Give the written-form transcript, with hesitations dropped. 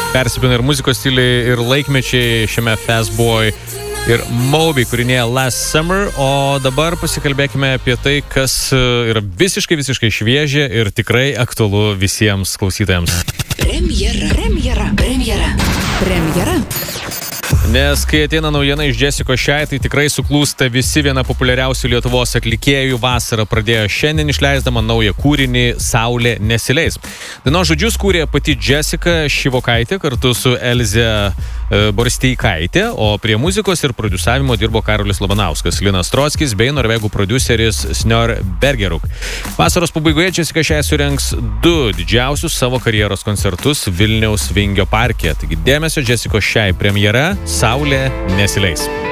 persipina ir muzikos stiliai, ir laikmečiai šiame Fastboy ir Moby kūrinėje Last Summer, o dabar pasikalbėkime apie tai, kas yra visiškai šviežia ir tikrai aktualu visiems klausytojams. Premjera. Nes kai ateina naujiena iš Jessica Shy, tai tikrai suklūsta visi viena populiariausių Lietuvos atlikėjų. Vasarą pradėjo šiandien išleisdama naują kūrinį Saulė nesileis. Dainos žodžius kūrė pati Jessica Šivokaitė kartu su Elze Borsteikaitė, o prie muzikos ir prodiusavimo dirbo Karolis Labanauskas, Linas Trockis bei norvegų prodiuseris Snør Bergeruk. Vasaros pabaigoje Jessica Shy surengs 2 didžiausius savo karjeros koncertus Vilniaus Vingio parke. Taigi dėmesio, Jessica Shy premjera Saulė nesileis.